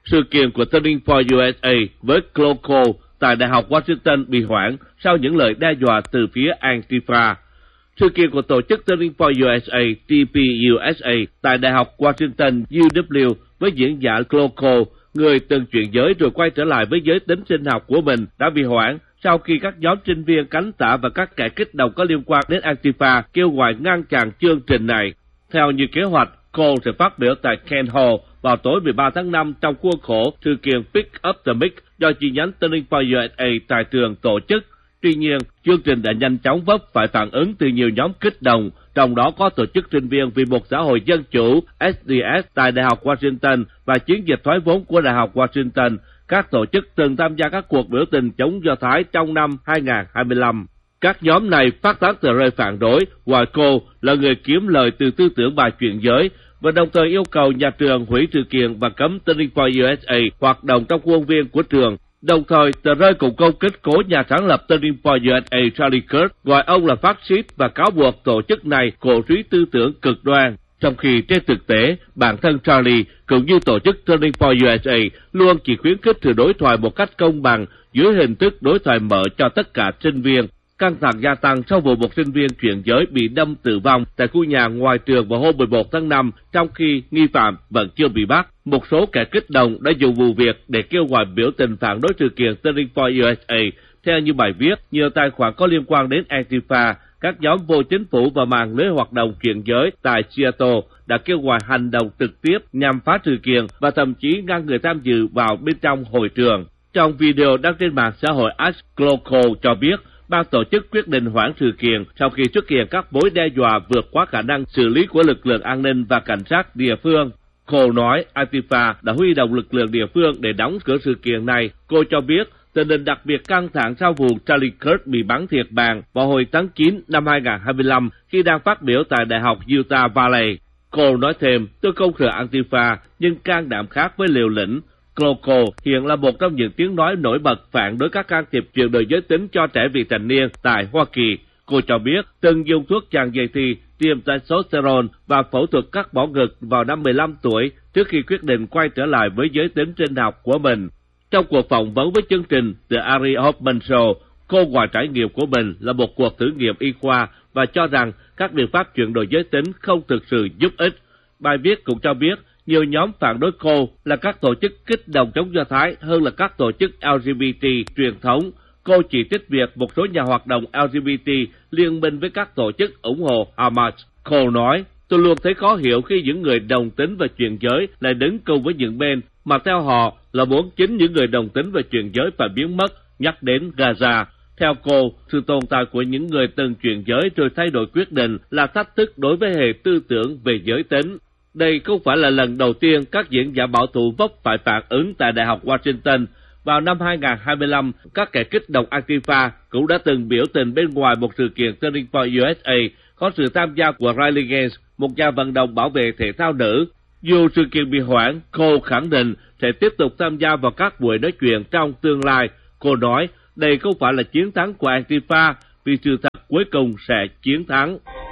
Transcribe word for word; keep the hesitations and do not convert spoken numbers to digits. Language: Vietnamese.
Sự kiện của Turning Point u ét a với Cloco tại Đại học Washington bị hoãn sau những lời đe dọa từ phía Antifa. Sự kiện của tổ chức Turning Point u ét a T P U S A tại Đại học Washington U W với diễn giả Cloco, người từng chuyển giới rồi quay trở lại với giới tính sinh học của mình, đã bị hoãn sau khi các nhóm sinh viên cánh tả và các kẻ kích động có liên quan đến Antifa kêu gọi ngăn chặn chương trình này. Theo như kế hoạch, Cole sẽ phát biểu tại Kent Hall vào tối mười ba tháng năm trong khuôn khổ sự kiện Pick Up the Mic do chi nhánh Turning Point u ét a tại trường tổ chức. Tuy nhiên, chương trình đã nhanh chóng vấp phải phản ứng từ nhiều nhóm kích động, trong đó có tổ chức sinh viên vì một xã hội dân chủ S D S tại Đại học Washington và chiến dịch thoái vốn của Đại học Washington, các tổ chức từng tham gia các cuộc biểu tình chống Do Thái trong năm hai nghìn không trăm hai mươi lăm. Các nhóm này phát tán tờ rơi phản đối, gọi cô là người kiếm lời từ tư tưởng bài chuyển giới, và đồng thời yêu cầu nhà trường hủy sự kiện và cấm Turning Point u ét a hoạt động trong khuôn viên của trường. Đồng thời, tờ rơi cũng công kích cố nhà sáng lập Turning Point u ét a Charlie Kirk, gọi ông là phát xít và cáo buộc tổ chức này cổ suý tư tưởng cực đoan. Trong khi trên thực tế, bản thân Charlie cũng như tổ chức Turning Point u ét a luôn chỉ khuyến khích sự đối thoại một cách công bằng dưới hình thức đối thoại mở cho tất cả sinh viên. Căng thẳng gia tăng sau vụ một sinh viên chuyển giới bị đâm tử vong tại khu nhà ngoài trường vào hôm mười một tháng năm, trong khi nghi phạm vẫn chưa bị bắt. Một số kẻ kích động đã dùng vụ việc để kêu gọi biểu tình phản đối sự kiện Turning Point u ét a. Theo như bài viết, nhiều tài khoản có liên quan đến Antifa, các nhóm vô chính phủ và mạng lưới hoạt động chuyển giới tại Seattle đã kêu gọi hành động trực tiếp nhằm phá sự kiện và thậm chí ngăn người tham dự vào bên trong hội trường. Trong video đăng trên mạng xã hội Ask Cloco cho biết, ban tổ chức quyết định hoãn sự kiện sau khi xuất hiện các mối đe dọa vượt quá khả năng xử lý của lực lượng an ninh và cảnh sát địa phương. Cô nói Antifa đã huy động lực lượng địa phương để đóng cửa sự kiện này. Cô cho biết tình hình đặc biệt căng thẳng sau vụ Charlie Kirk bị bắn thiệt mạng vào hồi tháng chín năm hai nghìn không trăm hai mươi lăm khi đang phát biểu tại Đại học Utah Valley. Cô nói thêm, tôi không sợ Antifa nhưng can đảm khác với liều lĩnh. Cloco hiện là một trong những tiếng nói nổi bật phản đối các can thiệp chuyển đổi giới tính cho trẻ vị thành niên tại Hoa Kỳ. Cô cho biết từng dùng thuốc tràn dây thi, tiêm testosterone và phẫu thuật cắt bỏ ngực vào năm mười lăm tuổi trước khi quyết định quay trở lại với giới tính sinh học của mình. Trong cuộc phỏng vấn với chương trình The Ari Hoffman Show, cô gọi trải nghiệm của mình là một cuộc thử nghiệm y khoa và cho rằng các biện pháp chuyển đổi giới tính không thực sự giúp ích. Bài viết cũng cho biết nhiều nhóm phản đối cô là các tổ chức kích động chống Do Thái hơn là các tổ chức L G B T truyền thống. Cô chỉ trích việc một số nhà hoạt động L G B T liên minh với các tổ chức ủng hộ Hamas. Cô nói, tôi luôn thấy khó hiểu khi những người đồng tính và chuyển giới lại đứng cùng với những bên mà theo họ là muốn chính những người đồng tính và chuyển giới phải biến mất, nhắc đến Gaza. Theo cô, sự tồn tại của những người từng chuyển giới rồi thay đổi quyết định là thách thức đối với hệ tư tưởng về giới tính. Đây không phải là lần đầu tiên các diễn giả bảo thủ vấp phải phản ứng tại Đại học Washington. Vào năm hai nghìn không trăm hai mươi lăm, các kẻ kích động Antifa cũng đã từng biểu tình bên ngoài một sự kiện Turning Point u ét a có sự tham gia của Riley Gaines, một nhà vận động bảo vệ thể thao nữ. Dù sự kiện bị hoãn, cô khẳng định sẽ tiếp tục tham gia vào các buổi nói chuyện trong tương lai. Cô nói, đây không phải là chiến thắng của Antifa, vì sự thật cuối cùng sẽ chiến thắng.